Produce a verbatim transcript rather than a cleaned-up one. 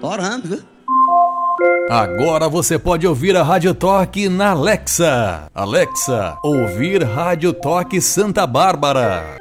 Orando, viu? Agora você pode ouvir a Rádio Toque na Alexa. Alexa, ouvir Rádio Toque Santa Bárbara.